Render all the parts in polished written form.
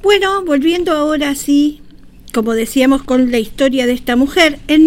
Bueno, volviendo ahora sí, como decíamos con la historia de esta mujer, en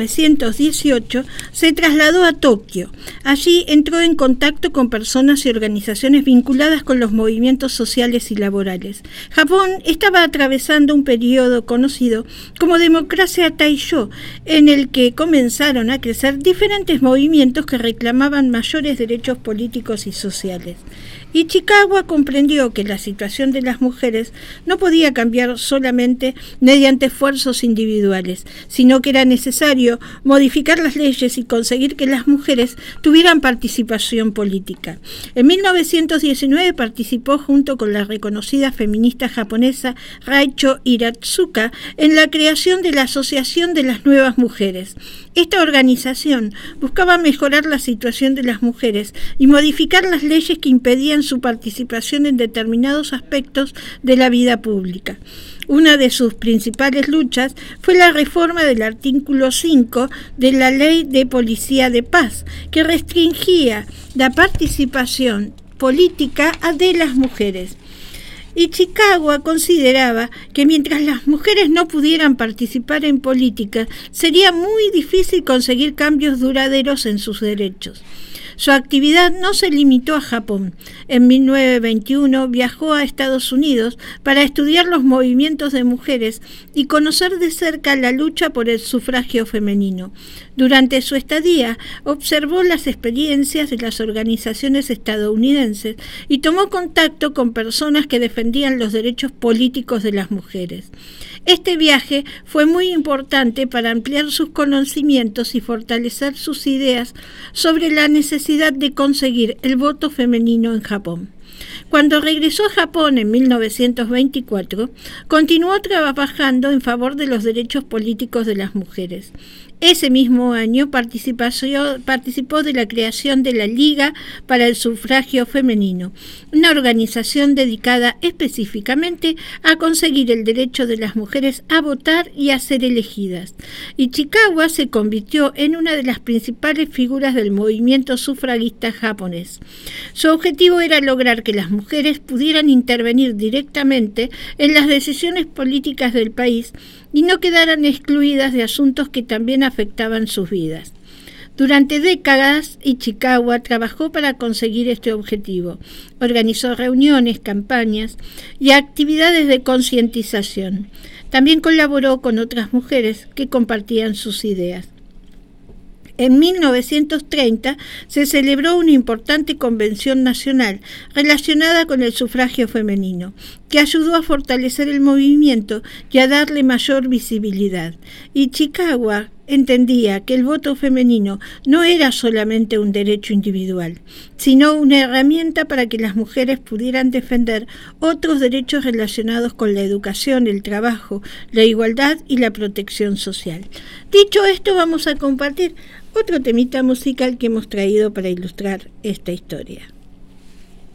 1918 se trasladó a Tokio. Allí entró en contacto con personas y organizaciones vinculadas con los movimientos sociales y laborales. Japón estaba atravesando un periodo conocido como democracia Taisho, en el que comenzaron a crecer diferentes movimientos que reclamaban mayores derechos políticos y sociales. Ichikawa comprendió que la situación de las mujeres no podía cambiar solamente mediante esfuerzos individuales, sino que era necesario modificar las leyes y conseguir que las mujeres tuvieran participación política. En 1919 participó junto con la reconocida feminista japonesa Raicho Hiratsuka en la creación de la Asociación de las Nuevas Mujeres. Esta organización buscaba mejorar la situación de las mujeres y modificar las leyes que impedían su participación en determinados aspectos de la vida pública. Una de sus principales luchas fue la reforma del artículo 5 de la Ley de Policía de Paz, que restringía la participación política de las mujeres. Ichikawa consideraba que mientras las mujeres no pudieran participar en política, sería muy difícil conseguir cambios duraderos en sus derechos. Su actividad no se limitó a Japón. En 1921 viajó a Estados Unidos para estudiar los movimientos de mujeres y conocer de cerca la lucha por el sufragio femenino. Durante su estadía, observó las experiencias de las organizaciones estadounidenses y tomó contacto con personas que defendían los derechos políticos de las mujeres. Este viaje fue muy importante para ampliar sus conocimientos y fortalecer sus ideas sobre la necesidad de conseguir el voto femenino en Japón. Cuando regresó a Japón en 1924, continuó trabajando en favor de los derechos políticos de las mujeres. Ese mismo año participó de la creación de la Liga para el Sufragio Femenino, una organización dedicada específicamente a conseguir el derecho de las mujeres a votar y a ser elegidas. Ichikawa se convirtió en una de las principales figuras del movimiento sufragista japonés. Su objetivo era lograr que las mujeres pudieran intervenir directamente en las decisiones políticas del país y no quedaran excluidas de asuntos que también afectaban sus vidas. Durante décadas, Ichikawa trabajó para conseguir este objetivo. Organizó reuniones, campañas y actividades de concientización. También colaboró con otras mujeres que compartían sus ideas. En 1930 se celebró una importante convención nacional relacionada con el sufragio femenino, que ayudó a fortalecer el movimiento y a darle mayor visibilidad. Ichikawa entendía que el voto femenino no era solamente un derecho individual, sino una herramienta para que las mujeres pudieran defender otros derechos relacionados con la educación, el trabajo, la igualdad y la protección social. Dicho esto, vamos a compartir otro temita musical que hemos traído para ilustrar esta historia.